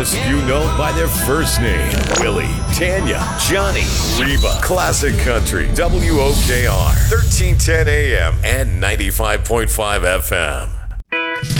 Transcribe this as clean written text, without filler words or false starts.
artists you know by their first name. Willie, Tanya, Johnny, Reba. Classic Country, WOKR, 1310 AM and 95.5 FM.